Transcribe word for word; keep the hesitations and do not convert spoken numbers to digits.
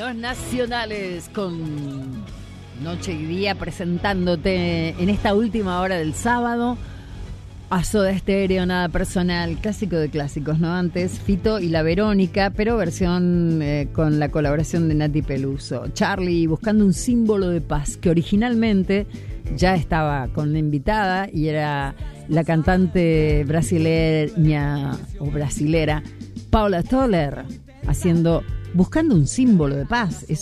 Los Nacionales con Noche y Día presentándote en esta última hora del sábado a Soda Stereo, Nada Personal, clásico de clásicos, ¿no? Antes Fito y la Verónica, pero versión eh, con la colaboración de Nati Peluso. Charlie, Buscando un símbolo de paz, que originalmente ya estaba con la invitada y era la cantante brasileña o brasilera Paula Toller, haciendo Buscando un símbolo de paz.